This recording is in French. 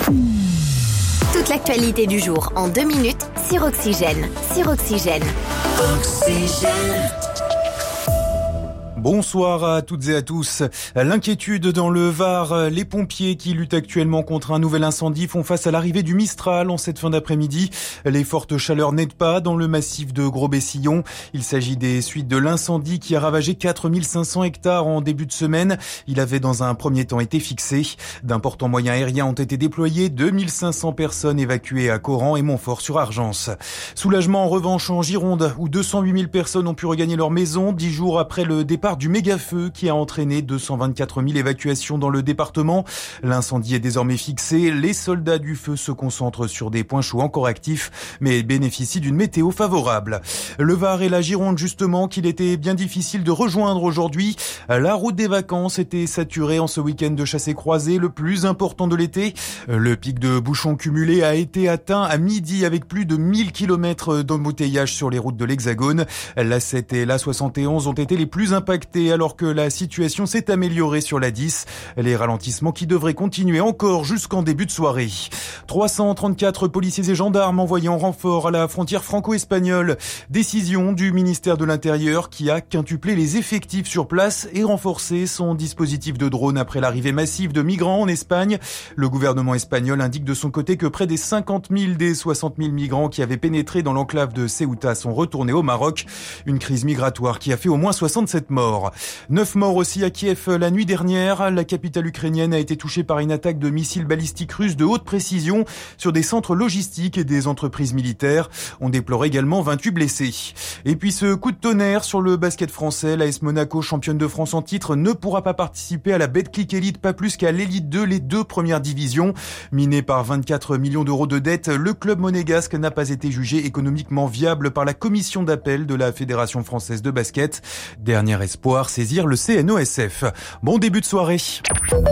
Toute l'actualité du jour en 2 minutes sur Oxygène. Oxygène. Bonsoir à toutes et à tous. L'inquiétude dans le Var. Les pompiers qui luttent actuellement contre un nouvel incendie font face à l'arrivée du Mistral en cette fin d'après-midi. Les fortes chaleurs n'aident pas dans le massif de Gros-Bessillon. Il s'agit des suites de l'incendie qui a ravagé 4500 hectares en début de semaine. Il avait dans un premier temps été fixé. D'importants moyens aériens ont été déployés. 2500 personnes évacuées à Coran et Montfort-sur-Argence. Soulagement en revanche en Gironde où 208 000 personnes ont pu regagner leur maison 10 jours après le départ du méga-feu qui a entraîné 224 000 évacuations dans le département. L'incendie est désormais fixé. Les soldats du feu se concentrent sur des points chauds encore actifs, mais bénéficient d'une météo favorable. Le Var et la Gironde, justement, qu'il était bien difficile de rejoindre aujourd'hui. La route des vacances était saturée en ce week-end de chassé-croisé, le plus important de l'été. Le pic de bouchons cumulés a été atteint à midi avec plus de 1000 km d'embouteillage sur les routes de l'Hexagone. La 7 et la 71 ont été les plus impactés alors que la situation s'est améliorée sur la 10. Les ralentissements qui devraient continuer encore jusqu'en début de soirée. 334 policiers et gendarmes envoyés en renfort à la frontière franco-espagnole. Décision du ministère de l'Intérieur qui a quintuplé les effectifs sur place et renforcé son dispositif de drone après l'arrivée massive de migrants en Espagne. Le gouvernement espagnol indique de son côté que près des 50 000 des 60 000 migrants qui avaient pénétré dans l'enclave de Ceuta sont retournés au Maroc. Une crise migratoire qui a fait au moins 67 morts. 9 morts aussi à Kiev la nuit dernière. La capitale ukrainienne a été touchée par une attaque de missiles balistiques russes de haute précision sur des centres logistiques et des entreprises militaires. On déplore également 28 blessés. Et puis ce coup de tonnerre sur le basket français. L'AS Monaco, championne de France en titre, ne pourra pas participer à la Betclic Elite, pas plus qu'à l'Elite 2, les 2 premières divisions. Miné par 24 millions d'euros de dettes, le club monégasque n'a pas été jugé économiquement viable par la commission d'appel de la Fédération française de basket. Dernier espoir, saisir le CNOSF. Bon début de soirée.